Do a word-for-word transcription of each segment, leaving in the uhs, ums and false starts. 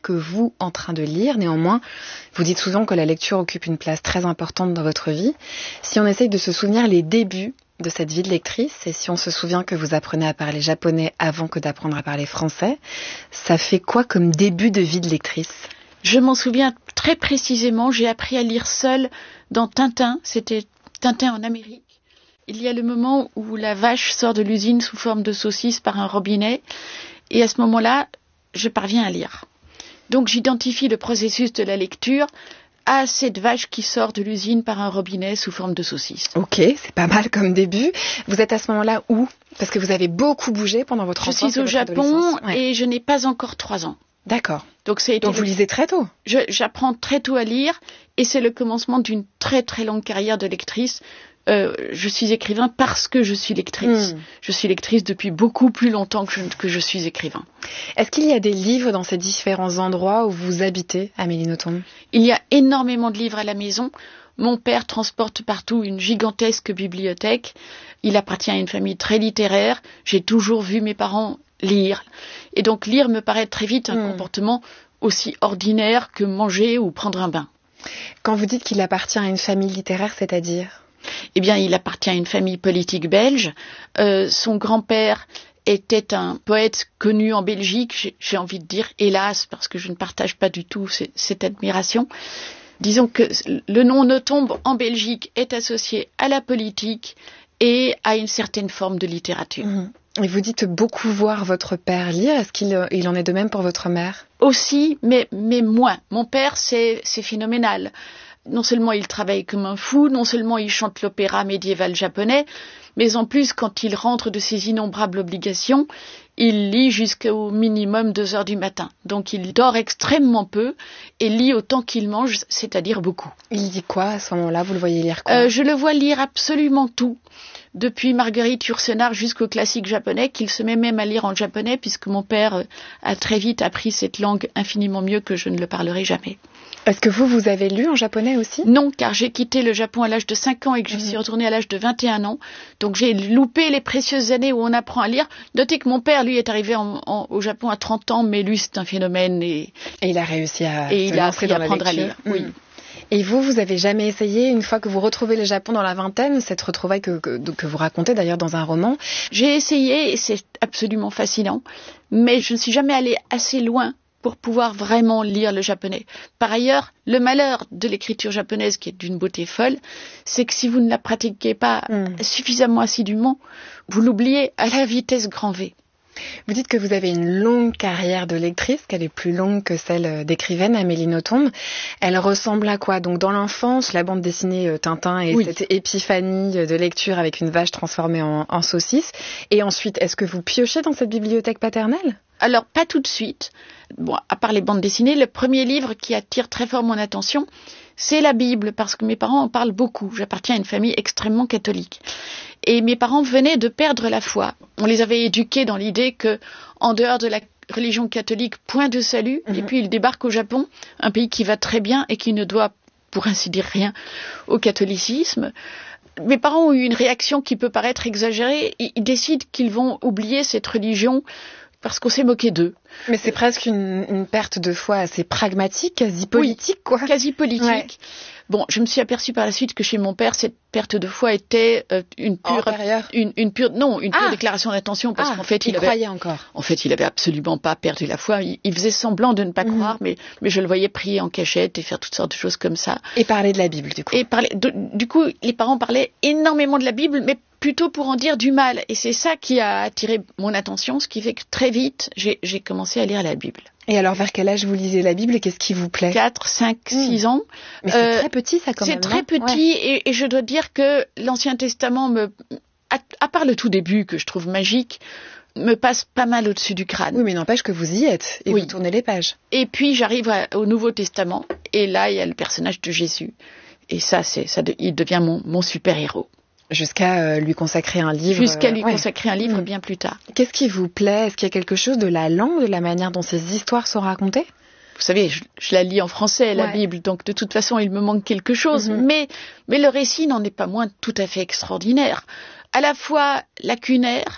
que vous en train de lire. Néanmoins, vous dites souvent que la lecture occupe une place très importante dans votre vie. Si on essaye de se souvenir les débuts de cette vie de lectrice, et si on se souvient que vous apprenez à parler japonais avant que d'apprendre à parler français, ça fait quoi comme début de vie de lectrice ? Je m'en souviens très précisément, j'ai appris à lire seule dans Tintin, c'était Tintin en Amérique. Il y a le moment où la vache sort de l'usine sous forme de saucisse par un robinet, et à ce moment-là, je parviens à lire. Donc j'identifie le processus de la lecture à cette vache qui sort de l'usine par un robinet sous forme de saucisse. Ok, c'est pas mal comme début. Vous êtes à ce moment-là où ? Parce que vous avez beaucoup bougé pendant votre enfance. Je suis au Japon ouais. et je n'ai pas encore trois ans. D'accord. Donc, c'est Donc vous le... lisez très tôt. Je, j'apprends très tôt à lire et c'est le commencement d'une très très longue carrière de lectrice. Euh, je suis écrivain parce que je suis lectrice. Mmh. Je suis lectrice depuis beaucoup plus longtemps que je, que je suis écrivain. Est-ce qu'il y a des livres dans ces différents endroits où vous habitez, Amélie Nothomb ? Il y a énormément de livres à la maison. Mon père transporte partout une gigantesque bibliothèque. Il appartient à une famille très littéraire. J'ai toujours vu mes parents lire. Et donc lire me paraît très vite un mmh. comportement aussi ordinaire que manger ou prendre un bain. Quand vous dites qu'il appartient à une famille littéraire, c'est-à-dire ? Eh bien, il appartient à une famille politique belge. Euh, son grand-père était un poète connu en Belgique, j'ai, j'ai envie de dire hélas, parce que je ne partage pas du tout c- cette admiration. Disons que le nom Nothomb en Belgique est associé à la politique et à une certaine forme de littérature. Mmh. Et vous dites beaucoup voir votre père lire. Est-ce qu'il il en est de même pour votre mère ? Aussi, mais, mais moins. Mon père, c'est, c'est phénoménal. Non seulement il travaille comme un fou, non seulement il chante l'opéra médiéval japonais, mais en plus, quand il rentre de ses innombrables obligations, il lit jusqu'au minimum deux heures du matin. Donc il dort extrêmement peu et lit autant qu'il mange, c'est-à-dire beaucoup. Il dit quoi à ce moment-là ? Vous le voyez lire quoi ? euh, Je le vois lire absolument tout. Depuis Marguerite Yourcenar jusqu'au classique japonais, qu'il se met même à lire en japonais, puisque mon père a très vite appris cette langue infiniment mieux que je ne le parlerai jamais. Est-ce que vous, vous avez lu en japonais aussi ? Non, car j'ai quitté le Japon à l'âge de cinq ans et que je mmh. suis retournée à l'âge de vingt et un ans. Donc j'ai loupé les précieuses années où on apprend à lire. Notez que mon père, lui, est arrivé en, en, au Japon à trente ans, mais lui, c'est un phénomène. Et, et il a réussi à et il a appris à apprendre à lire. Mmh. Oui. Et vous, vous avez jamais essayé, une fois que vous retrouvez le Japon dans la vingtaine, cette retrouvaille que, que, que vous racontez d'ailleurs dans un roman ? J'ai essayé et c'est absolument fascinant, mais je ne suis jamais allée assez loin pour pouvoir vraiment lire le japonais. Par ailleurs, le malheur de l'écriture japonaise, qui est d'une beauté folle, c'est que si vous ne la pratiquez pas mm. suffisamment assidûment, vous l'oubliez à la vitesse grand V. Vous dites que vous avez une longue carrière de lectrice, qu'elle est plus longue que celle d'écrivaine, Amélie Nothomb. Elle ressemble à quoi ? Donc dans l'enfance, la bande dessinée Tintin et oui. cette épiphanie de lecture avec une vache transformée en, en saucisse. Et ensuite, est-ce que vous piochez dans cette bibliothèque paternelle ? Alors, pas tout de suite. Bon, à part les bandes dessinées, le premier livre qui attire très fort mon attention, c'est la Bible, parce que mes parents en parlent beaucoup. J'appartiens à une famille extrêmement catholique. Et mes parents venaient de perdre la foi. On les avait éduqués dans l'idée que, en dehors de la religion catholique, point de salut. Mmh. Et puis ils débarquent au Japon, un pays qui va très bien et qui ne doit, pour ainsi dire, rien au catholicisme. Mes parents ont eu une réaction qui peut paraître exagérée. Ils décident qu'ils vont oublier cette religion parce qu'on s'est moqué d'eux. Mais c'est presque une, une perte de foi assez pragmatique, quasi politique, oui, quoi. Quasi politique. Ouais. Bon, je me suis aperçue par la suite que chez mon père, cette perte de foi était euh, une pure, une, une pure, non, une pure ah. déclaration d'intention, parce ah, qu'en fait, il, il avait, croyait encore. En fait, il avait absolument pas perdu la foi. Il, il faisait semblant de ne pas mmh. croire, mais, mais je le voyais prier en cachette et faire toutes sortes de choses comme ça. Et parler de la Bible, du coup. Et parler, de, du coup, les parents parlaient énormément de la Bible, mais plutôt pour en dire du mal. Et c'est ça qui a attiré mon attention, ce qui fait que très vite, j'ai, j'ai commencé à lire la Bible. Et alors, vers quel âge vous lisez la Bible et qu'est-ce qui vous plaît ? quatre, cinq, six ans. Mais c'est euh, très petit, ça, quand c'est même. C'est très petit, ouais. et, et je dois dire que l'Ancien Testament, me, à, à part le tout début, que je trouve magique, me passe pas mal au-dessus du crâne. Oui, mais n'empêche que vous y êtes, et oui. vous tournez les pages. Et puis, j'arrive à, au Nouveau Testament, et là, il y a le personnage de Jésus. Et ça, c'est, ça de, il devient mon, mon super-héros. Jusqu'à euh, lui consacrer un livre. Jusqu'à lui euh, ouais. consacrer un livre mmh. bien plus tard. Qu'est-ce qui vous plaît ? Est-ce qu'il y a quelque chose de la langue, de la manière dont ces histoires sont racontées ? Vous savez, je, je la lis en français, la ouais. Bible, donc de toute façon, il me manque quelque chose. Mmh. Mais, mais le récit n'en est pas moins tout à fait extraordinaire. À la fois lacunaire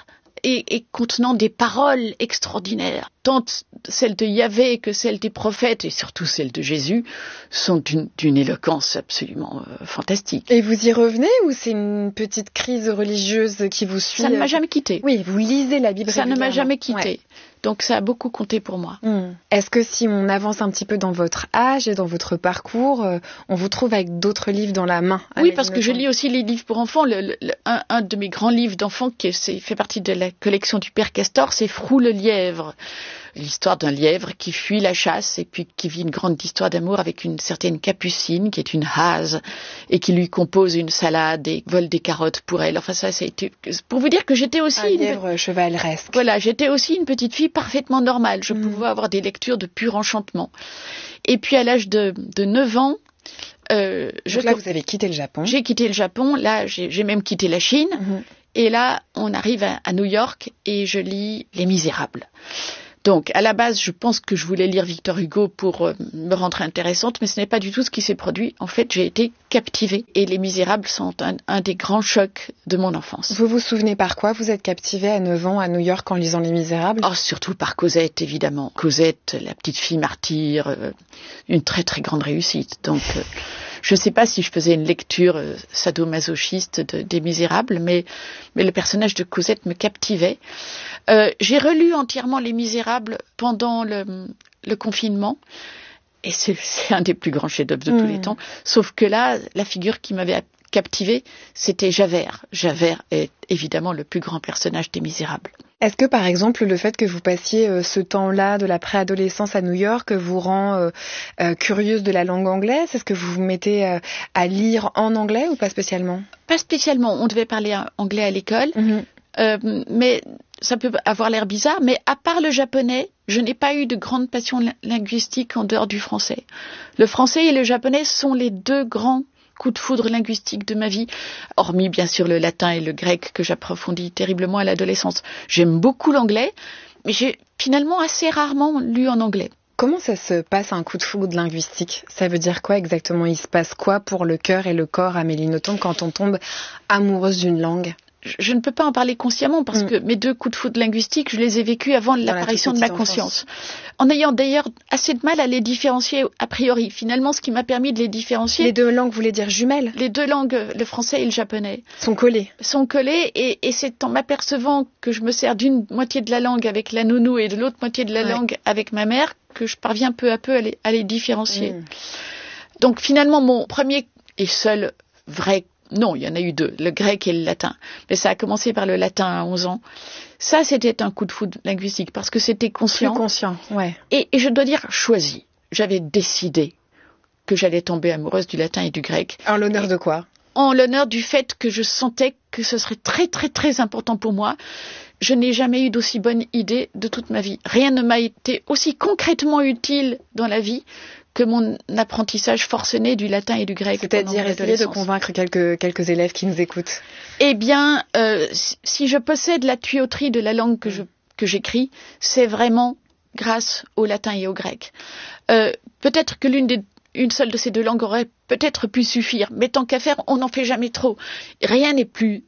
et, et contenant des paroles extraordinaires. Tant celles de Yahvé que celles des prophètes, et surtout celles de Jésus, sont d'une, d'une éloquence absolument euh, fantastique. Et vous y revenez ou c'est une petite crise religieuse qui vous suit? Ça ne m'a jamais quittée. Oui, vous lisez la Bible Ça ne m'a jamais quittée. Ouais. Donc ça a beaucoup compté pour moi. Mmh. Est-ce que si on avance un petit peu dans votre âge et dans votre parcours, euh, on vous trouve avec d'autres livres dans la main? Oui, parce que je lis aussi les livres pour enfants. Le, le, un, un de mes grands livres d'enfants qui est, fait partie de la collection du Père Castor, c'est Frou le lièvre. L'histoire d'un lièvre qui fuit la chasse et puis qui vit une grande histoire d'amour avec une certaine Capucine qui est une hase et qui lui compose une salade et vole des carottes pour elle. Enfin ça, c'est pour vous dire que j'étais aussi un une lièvre chevaleresque. Voilà, j'étais aussi une petite fille parfaitement normale. Je mmh. pouvais avoir des lectures de pur enchantement. Et puis à l'âge de, de neuf ans, euh, je là, vous avez quitté le Japon. J'ai quitté le Japon. Là, j'ai, j'ai même quitté la Chine. Mmh. Et là, on arrive à, à New York et je lis Les Misérables. Donc, à la base, je pense que je voulais lire Victor Hugo pour euh, me rendre intéressante, mais ce n'est pas du tout ce qui s'est produit. En fait, j'ai été captivée. Et Les Misérables sont un, un des grands chocs de mon enfance. Vous vous souvenez par quoi vous êtes captivée à neuf ans à New York en lisant Les Misérables? Oh, surtout par Cosette, évidemment. Cosette, la petite fille martyre, euh, une très très grande réussite. Donc, euh, je ne sais pas si je faisais une lecture euh, sadomasochiste de, des Misérables, mais, mais le personnage de Cosette me captivait. Euh, j'ai relu entièrement Les Misérables pendant le, le confinement. Et c'est, c'est un des plus grands chefs-d'œuvre de mmh. tous les temps. Sauf que là, la figure qui m'avait captivée, c'était Javert. Javert est évidemment le plus grand personnage des Misérables. Est-ce que, par exemple, le fait que vous passiez euh, ce temps-là de la préadolescence à New York vous rend euh, euh, curieuse de la langue anglaise? Est-ce que vous vous mettez euh, à lire en anglais ou pas spécialement? Pas spécialement. On devait parler anglais à l'école. Mmh. Euh, mais ça peut avoir l'air bizarre, mais à part le japonais, je n'ai pas eu de grande passion linguistique en dehors du français. Le français et le japonais sont les deux grands coups de foudre linguistiques de ma vie, hormis bien sûr le latin et le grec que j'approfondis terriblement à l'adolescence. J'aime beaucoup l'anglais, mais j'ai finalement assez rarement lu en anglais. Comment ça se passe un coup de foudre linguistique? Ça veut dire quoi exactement? Il se passe quoi pour le cœur et le corps, Amélie Nothomb, quand on tombe amoureuse d'une langue? Je ne peux pas en parler consciemment parce mmh. que mes deux coups de foudre linguistiques, je les ai vécus avant Dans l'apparition de ma enfance. conscience. En ayant d'ailleurs assez de mal à les différencier a priori. Finalement, ce qui m'a permis de les différencier... Les deux langues, vous voulez dire jumelles? Les deux langues, le français et le japonais. Sont collées. Sont collées et, et c'est en m'apercevant que je me sers d'une moitié de la langue avec la nounou et de l'autre moitié de la ouais. langue avec ma mère que je parviens peu à peu à les, à les différencier. Mmh. Donc finalement, mon premier et seul vrai Non, il y en a eu deux, le grec et le latin. Mais ça a commencé par le latin à onze ans. Ça, c'était un coup de foudre linguistique parce que c'était conscient. Plus conscient, ouais. Et, et je dois dire, choisi. J'avais décidé que j'allais tomber amoureuse du latin et du grec. En l'honneur et, de quoi? En l'honneur du fait que je sentais que ce serait très, très, très important pour moi. Je n'ai jamais eu d'aussi bonne idée de toute ma vie. Rien ne m'a été aussi concrètement utile dans la vie que mon apprentissage forcené du latin et du grec. C'est-à-dire essayer de convaincre quelques, quelques élèves qui nous écoutent. Eh bien, euh, si je possède la tuyauterie de la langue que, je, que j'écris, c'est vraiment grâce au latin et au grec. Euh, peut-être que l'une des une seule de ces deux langues aurait peut-être pu suffire, mais tant qu'à faire, on n'en fait jamais trop. Rien n'est plus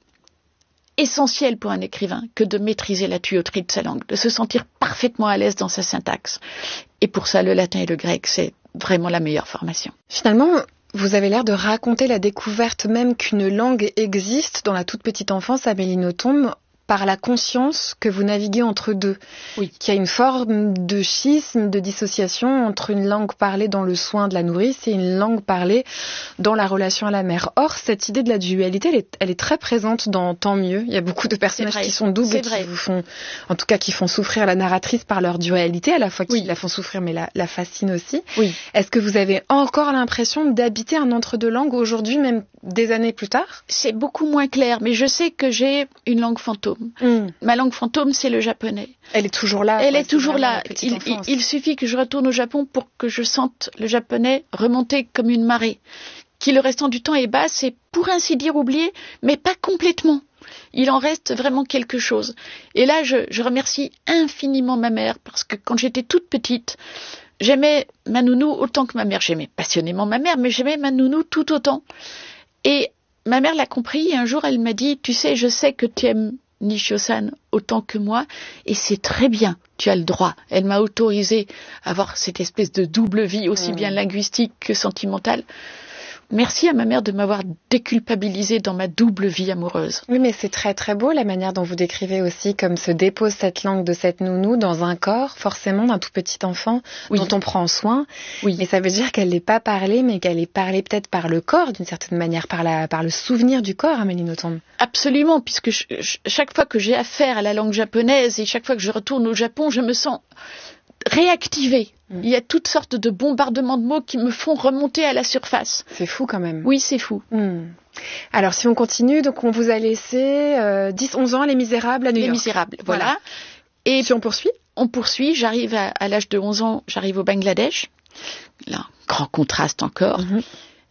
essentiel pour un écrivain que de maîtriser la tuyauterie de sa langue, de se sentir parfaitement à l'aise dans sa syntaxe. Et pour ça, le latin et le grec, c'est vraiment la meilleure formation. Finalement, vous avez l'air de raconter la découverte même qu'une langue existe dans la toute petite enfance, Amélie Nothomb, par la conscience que vous naviguez entre deux. Oui. Qu'il y a une forme de schisme, de dissociation entre une langue parlée dans le soin de la nourrice et une langue parlée dans la relation à la mère. Or, cette idée de la dualité, elle est, elle est très présente dans Tant mieux. Il y a beaucoup de personnages qui sont doubles et qui vous font, en tout cas, qui font souffrir la narratrice par leur dualité, à la fois qui oui. la font souffrir mais la, la fascinent aussi. Oui. Est-ce que vous avez encore l'impression d'habiter un entre-deux langues aujourd'hui, même des années plus tard? C'est beaucoup moins clair, mais je sais que j'ai une langue fantôme. Mmh. Ma langue fantôme, c'est le japonais. Elle est toujours là. Elle est toujours là. Il, il, il suffit que je retourne au Japon pour que je sente le japonais remonter comme une marée, qui le restant du temps est basse et pour ainsi dire oublié, mais pas complètement. Il en reste vraiment quelque chose. Et là, je, je remercie infiniment ma mère parce que quand j'étais toute petite, j'aimais ma nounou autant que ma mère. J'aimais passionnément ma mère, mais j'aimais ma nounou tout autant. Et ma mère l'a compris et un jour elle m'a dit « Tu sais, je sais que tu aimes Nishio-san autant que moi, et c'est très bien, tu as le droit. Elle m'a autorisé à avoir cette espèce de double vie, aussi mmh. bien linguistique que sentimentale. Merci à ma mère de m'avoir déculpabilisée dans ma double vie amoureuse. Oui, mais c'est très très beau la manière dont vous décrivez aussi comme se dépose cette langue de cette nounou dans un corps, forcément d'un tout petit enfant oui. dont on prend soin. Oui. Mais ça veut dire qu'elle n'est pas parlée, mais qu'elle est parlée peut-être par le corps, d'une certaine manière, par, la, par le souvenir du corps, Amélie Nothomb. Absolument, puisque je, je, chaque fois que j'ai affaire à la langue japonaise et chaque fois que je retourne au Japon, je me sens réactivée. Mm. Il y a toutes sortes de bombardements de mots qui me font remonter à la surface. C'est fou quand même. Oui, c'est fou. Mm. Alors, si on continue, donc on vous a laissé euh, dix onze ans, Les Misérables à New Les York. Les Misérables, voilà. voilà. Et si on poursuit On poursuit, j'arrive à, à l'âge de onze ans, j'arrive au Bangladesh. Là, grand contraste encore. Mm-hmm.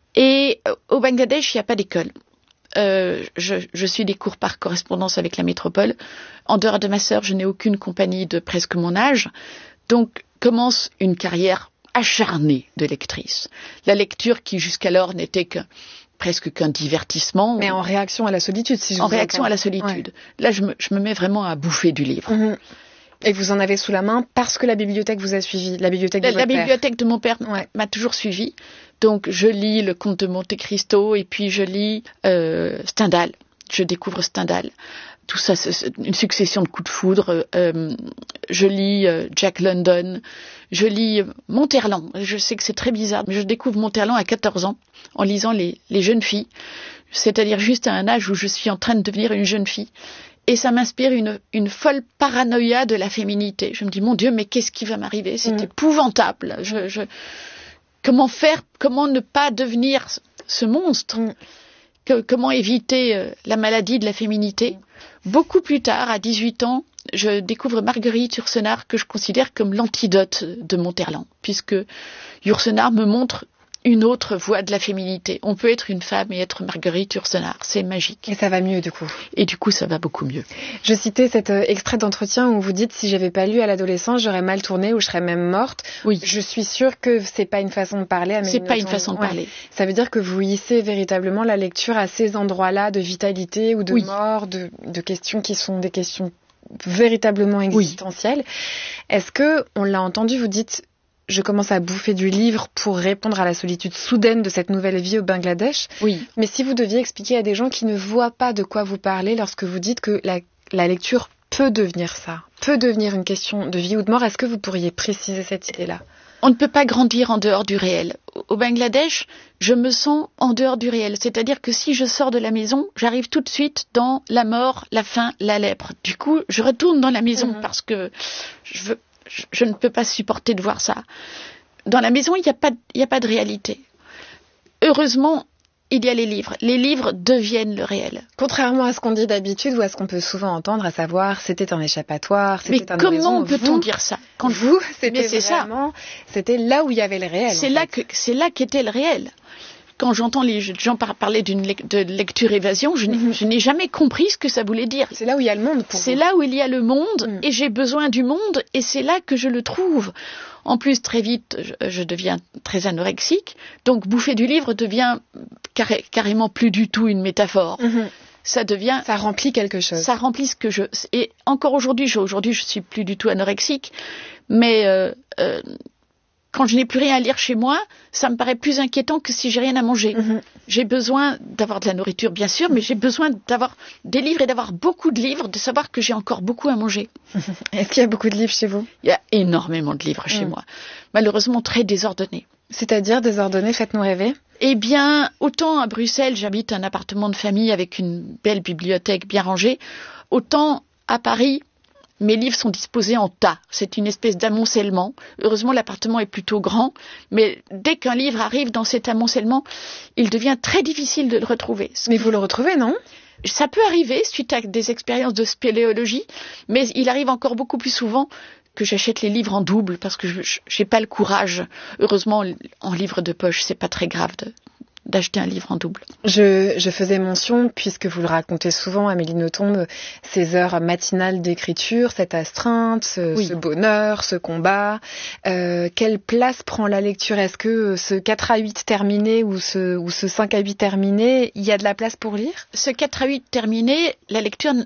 Et euh, au Bangladesh, il n'y a pas d'école. Euh, je, je suis des cours par correspondance avec la métropole. En dehors de ma sœur, je n'ai aucune compagnie de presque mon âge. Donc, commence une carrière acharnée de lectrice. La lecture qui jusqu'alors n'était que presque qu'un divertissement. Mais en réaction à la solitude, si je En vous réaction entends. à la solitude. Ouais. Là, je me, je me mets vraiment à bouffer du livre. Mmh. Et vous en avez sous la main parce que la bibliothèque vous a suivi, la bibliothèque de la, votre la père. bibliothèque de mon père ouais. m'a toujours suivi. Donc, je lis Le Comte de Monte Cristo et puis je lis euh, Stendhal. Je découvre Stendhal. Tout ça, c'est une succession de coups de foudre. Euh, je lis euh, Jack London, je lis euh, Monterland. Je sais que c'est très bizarre, mais je découvre Monterland à quatorze ans en lisant les, les jeunes filles, c'est-à-dire juste à un âge où je suis en train de devenir une jeune fille. Et ça m'inspire une, une folle paranoïa de la féminité. Je me dis, mon Dieu, mais qu'est-ce qui va m'arriver ? C'est mmh. épouvantable. Je, je... Comment faire ? Comment ne pas devenir ce monstre ? mmh. que, Comment éviter euh, la maladie de la féminité ? Beaucoup plus tard, à dix-huit ans, je découvre Marguerite Yourcenar, que je considère comme l'antidote de Monterland, puisque Yourcenar me montre une autre voie de la féminité. On peut être une femme et être Marguerite Yourcenar, c'est magique. Et ça va mieux du coup. Et du coup, ça va beaucoup mieux. Je citais cet euh, extrait d'entretien où vous dites « Si j'avais pas lu à l'adolescence, j'aurais mal tourné ou je serais même morte ». Oui. Je suis sûre que c'est pas une façon de parler. Amélie C'est pas Nothomb. une façon de parler. Ouais. Ça veut dire que vous hissez véritablement la lecture à ces endroits-là de vitalité ou de oui. mort, de, de questions qui sont des questions véritablement existentielles. Oui. Est-ce que, on l'a entendu, vous dites « Je commence à bouffer du livre pour répondre à la solitude soudaine de cette nouvelle vie au Bangladesh ». Oui. Mais si vous deviez expliquer à des gens qui ne voient pas de quoi vous parlez lorsque vous dites que la, la lecture peut devenir ça, peut devenir une question de vie ou de mort, est-ce que vous pourriez préciser cette idée-là ? On ne peut pas grandir en dehors du réel. Au Bangladesh, je me sens en dehors du réel. C'est-à-dire que si je sors de la maison, j'arrive tout de suite dans la mort, la faim, la lèpre. Du coup, je retourne dans la maison mmh. parce que je veux... Je, je ne peux pas supporter de voir ça. Dans la maison, il n'y a pas, il n'y a pas de réalité. Heureusement, il y a les livres. Les livres deviennent le réel. Contrairement à ce qu'on dit d'habitude ou à ce qu'on peut souvent entendre, à savoir c'était un échappatoire, c'était mais un comment horizon. peut-on vous, dire ça Quand vous, c'était c'est vraiment, ça. C'était là où il y avait le réel. C'est là fait. que c'est là qu'était le réel. Quand j'entends les gens parler d'une le- de lecture-évasion, je n'ai, mm-hmm. je n'ai jamais compris ce que ça voulait dire. C'est là où il y a le monde pour C'est vous. là où il y a le monde, mm. et j'ai besoin du monde, et c'est là que je le trouve. En plus, très vite, je, je deviens très anorexique, donc bouffer du livre devient carré, carrément plus du tout une métaphore. Mm-hmm. Ça devient... Ça remplit quelque chose. Ça remplit ce que je... Et encore aujourd'hui, je, aujourd'hui, je suis plus du tout anorexique, mais... Euh, euh, Quand je n'ai plus rien à lire chez moi, ça me paraît plus inquiétant que si j'ai rien à manger. Mmh. J'ai besoin d'avoir de la nourriture, bien sûr, mais j'ai besoin d'avoir des livres et d'avoir beaucoup de livres, de savoir que j'ai encore beaucoup à manger. Est-ce qu'il y a beaucoup de livres chez vous ? Il y a énormément de livres chez mmh. moi. Malheureusement, très désordonnés. C'est-à-dire désordonnés, faites-nous rêver ? Eh bien, autant à Bruxelles, j'habite un appartement de famille avec une belle bibliothèque bien rangée, autant à Paris... Mes livres sont disposés en tas. C'est une espèce d'amoncellement. Heureusement, l'appartement est plutôt grand, mais dès qu'un livre arrive dans cet amoncellement, il devient très difficile de le retrouver. Mais vous le retrouvez, non ? Ça peut arriver suite à des expériences de spéléologie, mais il arrive encore beaucoup plus souvent que j'achète les livres en double parce que je n'ai pas le courage. Heureusement, en livre de poche, c'est pas très grave de... d'acheter un livre en double. Je, je faisais mention, puisque vous le racontez souvent, Amélie Nothomb, ces heures matinales d'écriture, cette astreinte, ce, oui. ce bonheur, ce combat. Euh, quelle place prend la lecture ? Est-ce que ce quatre à huit terminé ou ce, ou ce cinq à huit terminé, il y a de la place pour lire ? Ce quatre à huit terminé, la lecture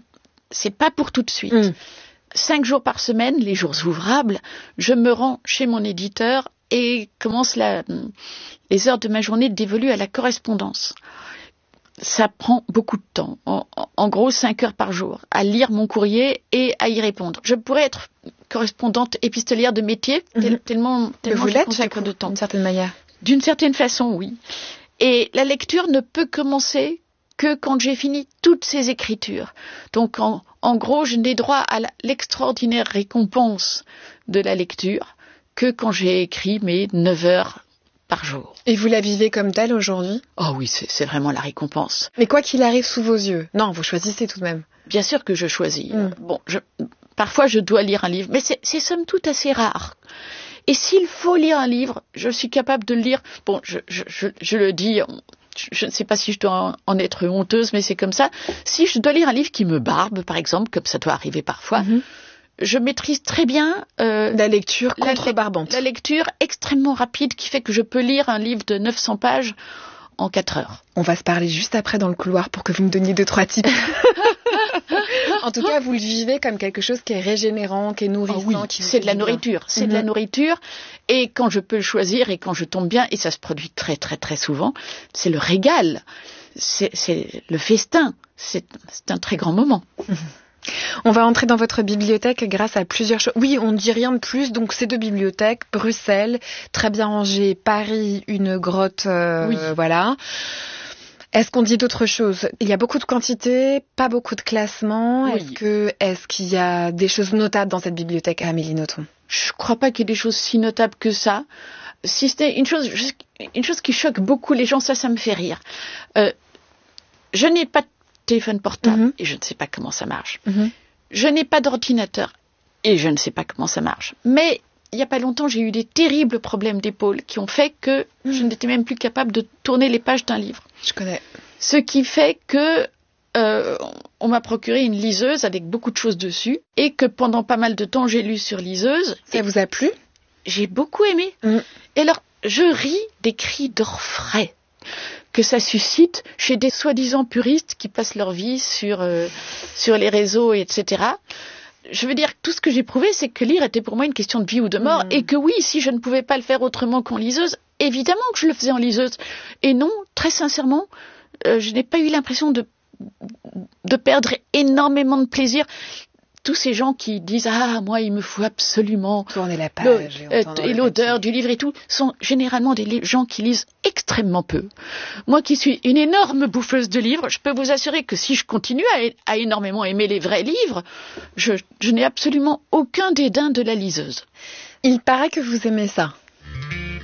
c'est pas pour tout de suite. Mmh. Cinq jours par semaine, les jours ouvrables, je me rends chez mon éditeur et commence la, les heures de ma journée dévolues à la correspondance. Ça prend beaucoup de temps, en, en gros cinq heures par jour, à lire mon courrier et à y répondre. Je pourrais être correspondante épistolière de métier, tel, mmh. tellement, tellement vous je l'êtes, consacre de temps. D'une certaine manière. D'une certaine façon, oui. Et la lecture ne peut commencer que quand j'ai fini toutes ces écritures. Donc, en, en gros, je n'ai droit à la, l'extraordinaire récompense de la lecture que quand j'ai écrit mes neuf heures par jour. Et vous la vivez comme telle aujourd'hui ? Oh oui, c'est, c'est vraiment la récompense. Mais quoi qu'il arrive sous vos yeux. Non, vous choisissez tout de même. Bien sûr que je choisis. Mm. Bon, je, parfois je dois lire un livre, mais c'est, c'est somme toute assez rare. Et s'il faut lire un livre, je suis capable de le lire. Bon, je, je, je, je le dis, je, je ne sais pas si je dois en, en être honteuse, mais c'est comme ça. Si je dois lire un livre qui me barbe, par exemple, comme ça doit arriver parfois, mm-hmm. je maîtrise très bien euh, la lecture contrebarbante. La, la lecture extrêmement rapide qui fait que je peux lire un livre de neuf cents pages en quatre heures. On va se parler juste après dans le couloir pour que vous me donniez deux, trois tips. En tout cas, vous le vivez comme quelque chose qui est régénérant, qui est nourrissant. Oh oui, qui c'est de la nourriture. C'est mm-hmm. de la nourriture. Et quand je peux le choisir et quand je tombe bien, et ça se produit très, très, très souvent, c'est le régal. C'est, c'est le festin. C'est, c'est un très grand moment. Mm-hmm. On va entrer dans votre bibliothèque grâce à plusieurs choses. Oui, on ne dit rien de plus. Donc, ces deux bibliothèques, Bruxelles, très bien rangée, Paris, une grotte, euh, oui. voilà. Est-ce qu'on dit d'autres choses ? Il y a beaucoup de quantité, pas beaucoup de classement. Oui. Est-ce que, est-ce qu'il y a des choses notables dans cette bibliothèque à Amélie Nothomb ? Je ne crois pas qu'il y ait des choses si notables que ça. Si c'était une chose, une chose qui choque beaucoup les gens, ça, ça me fait rire. Euh, je n'ai pas de téléphone portable mm-hmm. et je ne sais pas comment ça marche. Mm-hmm. Je n'ai pas d'ordinateur et je ne sais pas comment ça marche. Mais il n'y a pas longtemps, j'ai eu des terribles problèmes d'épaule qui ont fait que mmh. je n'étais même plus capable de tourner les pages d'un livre. Je connais. Ce qui fait que euh, on m'a procuré une liseuse avec beaucoup de choses dessus et que pendant pas mal de temps, j'ai lu sur liseuse. Ça vous a plu ? J'ai beaucoup aimé. Mmh. Et alors, je ris des cris d'orfraie que ça suscite chez des soi-disant puristes qui passent leur vie sur, euh, sur les réseaux, et cetera. Je veux dire, tout ce que j'ai prouvé, c'est que lire était pour moi une question de vie ou de mort, mmh. et que oui, si je ne pouvais pas le faire autrement qu'en liseuse, évidemment que je le faisais en liseuse. Et non, très sincèrement, euh, je n'ai pas eu l'impression de, de perdre énormément de plaisir. Tous ces gens qui disent « Ah, moi, il me faut absolument tourner la page le, et, et l'odeur du livre et tout », sont généralement des li- gens qui lisent extrêmement peu. Moi qui suis une énorme bouffeuse de livres, je peux vous assurer que si je continue à, à énormément aimer les vrais livres, je, je n'ai absolument aucun dédain de la liseuse. Il paraît que vous aimez ça.